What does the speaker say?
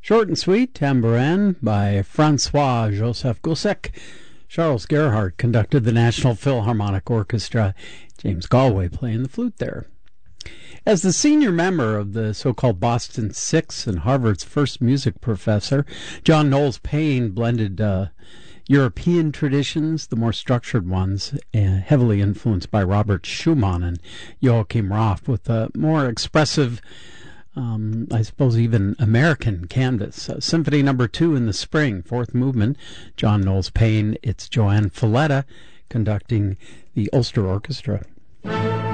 Short and Sweet, Tambourin by Francois-Joseph Gossec. Charles Gerhardt conducted the National Philharmonic Orchestra. James Galway playing the flute there. As the senior member of the so-called Boston Six and Harvard's first music professor, John Knowles Paine blended European traditions, the more structured ones, heavily influenced by Robert Schumann and Joachim Raff, with a more expressive, I suppose even American canvas. Symphony No. 2 in the Spring, fourth movement, John Knowles Paine. It's Joanne Falletta conducting the Ulster Orchestra.